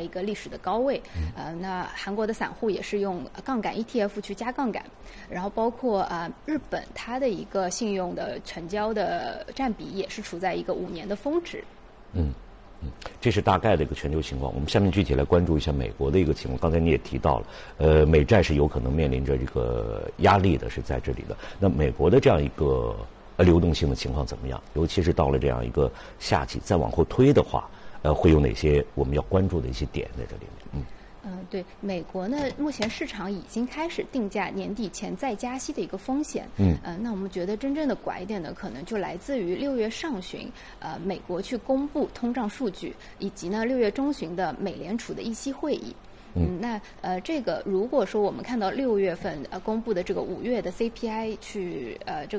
一个历史的高位。那韩国的散户也是用杠杆 ETF 去加杠杆，然后包括日本它的一个信用的成交的占比也是处在一个5年的峰值。 这是大概的一个全球情况。我们下面具体来关注一下美国的一个情况。刚才你也提到了，美债是有可能面临着这个压力的，是在这里的。那美国的这样一个流动性的情况怎么样？尤其是到了这样一个夏季，再往后推的话，会有哪些我们要关注的一些点在这里面？ 对，美国呢，目前市场已经开始定价年底前再加息的一个风险。那我们觉得真正的拐点呢，可能就来自于6月上旬，美国去公布通胀数据，以及呢6月中旬的美联储的议息会议。那这个如果说我们看到6月份公布的这个5月的 CPI 去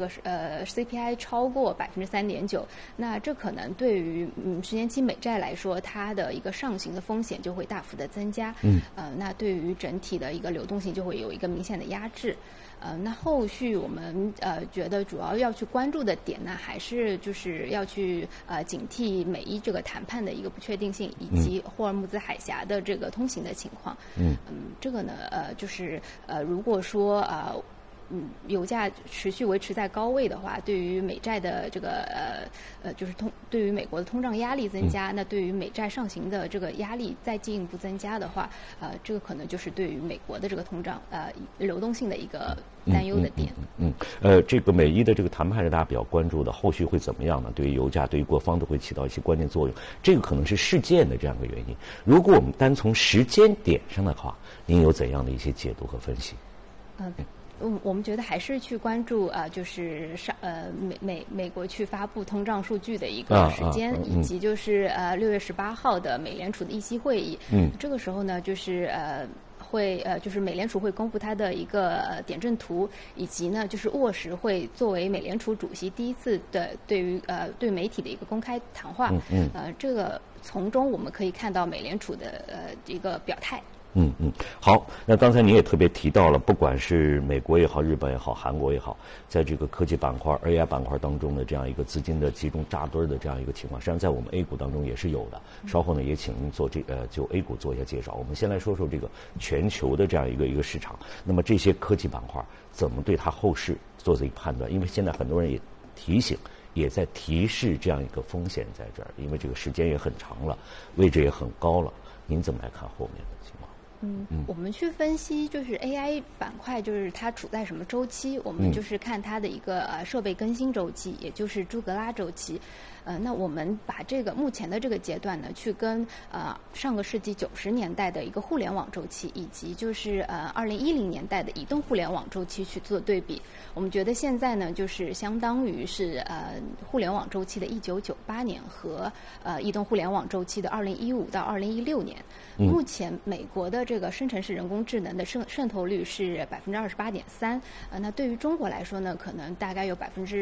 CPI 超过3.9%，那这可能对于10年期美债来说，它的一个上行的风险就会大幅的增加。那对于整体的一个流动性就会有一个明显的压制。那后续我们觉得主要要去关注的点呢，还是就是要去警惕美伊这个谈判的一个不确定性，以及霍尔木兹海峡的这个通行的情况。这个呢就是如果说油价持续维持在高位的话，对于美债的这个就是对于美国的通胀压力增加，那对于美债上行的这个压力再进一步增加的话，这个可能就是对于美国的这个通胀流动性的一个担忧的点。 这个美伊的这个谈判是大家比较关注的，后续会怎么样呢？对于油价，对于各方都会起到一些关键作用。这个可能是事件的这样一个原因。如果我们单从时间点上的话，您有怎样的一些解读和分析？ 我们觉得还是去关注就是美国去发布通胀数据的一个时间，以及就是6月18号的美联储的议息会议。这个时候呢，就是就是美联储会公布它的一个点阵图，以及呢就是沃什会作为美联储主席第一次的对媒体的一个公开谈话。这个从中我们可以看到美联储的一个表态。 好，那刚才你也特别提到了，不管是美国也好，日本也好，韩国也好，在这个科技板块、AI 板块当中的这样一个资金的集中扎堆的这样一个情况，实际上在我们 A 股当中也是有的。稍后呢，也请您做就 A 股做一下介绍。我们先来说说这个全球的这样一个市场。那么这些科技板块怎么对它后市做这一判断？因为现在很多人也提醒，也在提示这样一个风险在这儿，因为这个时间也很长了，位置也很高了。您怎么来看后面的情况？ 我们去分析就是 AI 板块，就是它处在什么周期，我们就是看它的一个设备更新周期，也就是朱格拉周期。那我们把这个目前的这个阶段呢，去跟上个世纪90年代的一个互联网周期，以及就是2010年代的移动互联网周期去做对比。我们觉得现在呢，就是相当于是互联网周期的1998年和移动互联网周期的2015到2016年。目前美国的这个生成式人工智能的渗透率是28.3%，那对于中国来说呢，可能大概有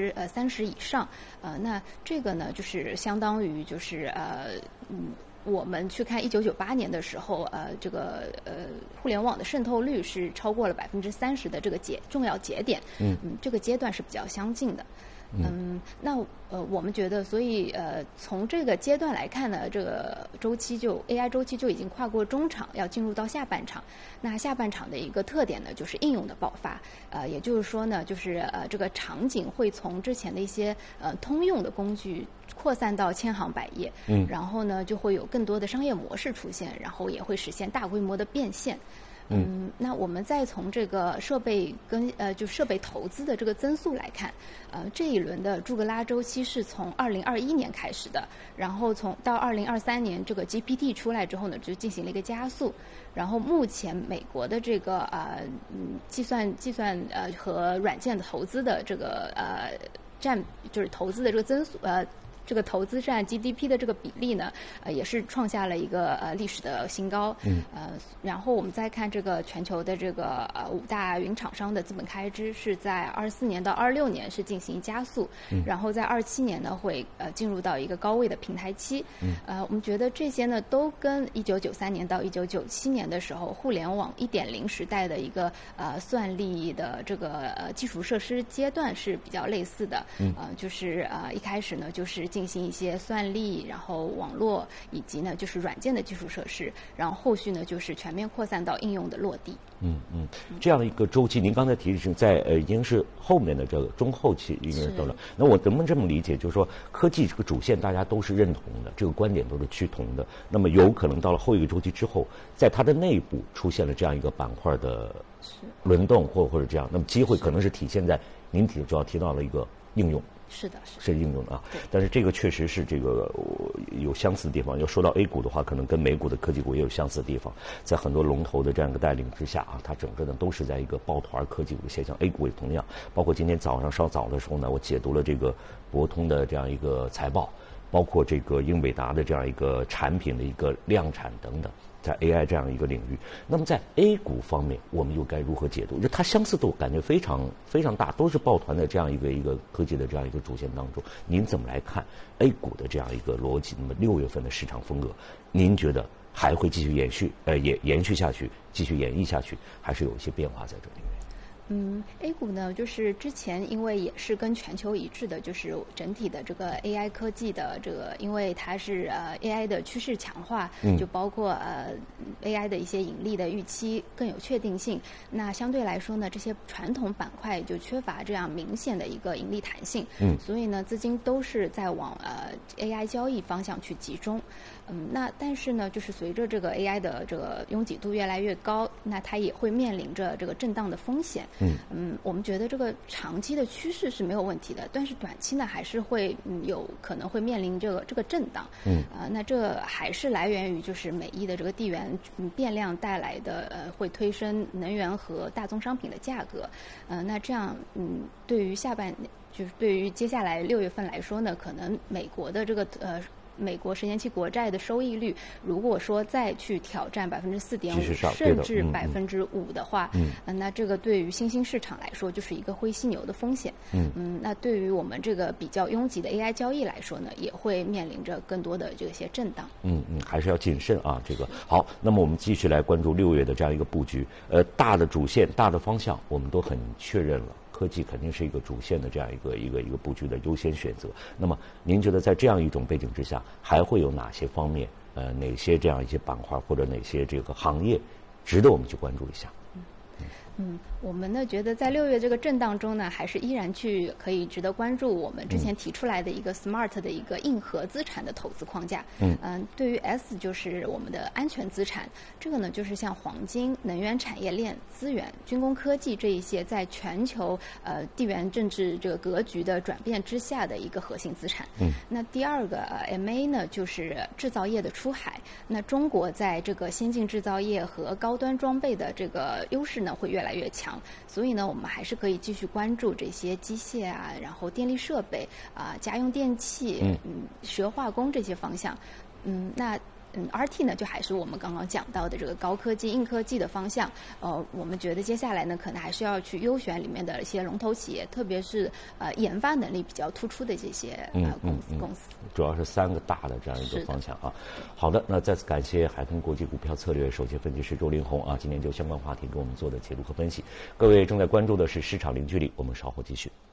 30%以上。那这个呢，就是相当于就是我们去看1998年的时候，这个互联网的渗透率是超过了30%的这个重要节点。这个阶段是比较相近的。那我们觉得，所以从这个阶段来看呢，这个周期AI 周期就已经跨过中场，要进入到下半场。那下半场的一个特点呢，就是应用的爆发。也就是说呢，就是这个场景会从之前的一些通用的工具扩散到千行百业。然后呢，就会有更多的商业模式出现，然后也会实现大规模的变现。那我们再从这个设备就设备投资的这个增速来看，这一轮的朱格拉周期是从2021年开始的，然后到2023年这个 GPT 出来之后呢，就进行了一个加速。然后目前美国的这个计算和软件的投资的这个就是投资的这个增速这个投资占 GDP 的这个比例呢，也是创下了一个历史的新高。然后我们再看这个全球的这个5大云厂商的资本开支是在24年到26年是进行加速，然后在27年呢会进入到一个高位的平台期。我们觉得这些呢都跟1993年到1997年的时候互联网1.0时代的一个算力的这个基础设施阶段是比较类似的。就是一开始呢就是进行一些算力，然后网络以及呢就是软件的基础设施，然后后续呢就是全面扩散到应用的落地。 这样的一个周期，您刚才提的是在已经是后面的这个中后期应该是到了。那我能不能这么理解，就是说科技这个主线大家都是认同的，这个观点都是趋同的。那么有可能到了后一个周期之后，在它的内部出现了这样一个板块的轮动或者这样，那么机会可能是体现在您主要提到了一个应用。是应用啊，但是这个确实是这个有相似的地方。要说到 A 股的话，可能跟美股的科技股也有相似的地方。在很多龙头的这样一个带领之下啊，它整个呢都是在一个抱团科技股的现象。A 股也同样，包括今天早上稍早的时候呢，我解读了这个博通的这样一个财报，包括这个英伟达的这样一个产品的一个量产等等。在 AI 这样一个领域，那么在 A 股方面，我们又该如何解读？就它相似度感觉非常非常大，都是抱团的这样一个科技的这样一个主线当中，您怎么来看 A 股的这样一个逻辑？那么6月份的市场风格，您觉得还会继续延续下去，继续演绎下去，还是有一些变化在这里面？ A 股呢，就是之前因为也是跟全球一致的，就是整体的这个 AI 科技的这个，因为它是AI 的趋势强化，就包括AI 的一些盈利的预期更有确定性。那相对来说呢，这些传统板块就缺乏这样明显的一个盈利弹性，所以呢，资金都是在往AI 交易方向去集中。那但是呢，就是随着这个 AI 的这个拥挤度越来越高，那它也会面临着这个震荡的风险。我们觉得这个长期的趋势是没有问题的，但是短期呢还是会有可能会面临这个震荡。那这还是来源于就是美伊的这个地缘变量带来的会推升能源和大宗商品的价格。那这样对于就是对于接下来6月份来说呢，可能美国的这个美国10年期国债的收益率，如果说再去挑战4.5%，甚至5%的话，那这个对于新兴市场来说就是一个灰犀牛的风险。那对于我们这个比较拥挤的 AI 交易来说呢，也会面临着更多的这些震荡。 还是要谨慎啊。这个好，那么我们继续来关注6月的这样一个布局。大的主线、大的方向，我们都很确认了。科技肯定是一个主线的这样一个布局的优先选择。那么，您觉得在这样一种背景之下，还会有哪些方面，哪些这样一些板块或者哪些这个行业，值得我们去关注一下？ 我们呢觉得在6月这个震荡中呢，还是依然可以值得关注我们之前提出来的一个 SMART 的一个硬核资产的投资框架。对于 S 就是我们的安全资产，这个呢就是像黄金、能源产业链、资源、军工科技这一些在全球地缘政治这个格局的转变之下的一个核心资产。那第二个MA 呢就是制造业的出海。那中国在这个先进制造业和高端装备的这个优势呢会越来越强。所以呢，我们还是可以继续关注这些机械啊，然后电力设备啊、家用电器、石油化工这些方向。那RT 呢，就还是我们刚刚讲到的这个高科技、硬科技的方向。我们觉得接下来呢，可能还是要去优选里面的一些龙头企业，特别是研发能力比较突出的这些公司。 主要是3个大的这样一个方向啊。好的，那再次感谢海通国际股票策略首席分析师周林红啊，今天就相关话题给我们做的解读和分析。各位正在关注的是市场零距离，我们稍后继续。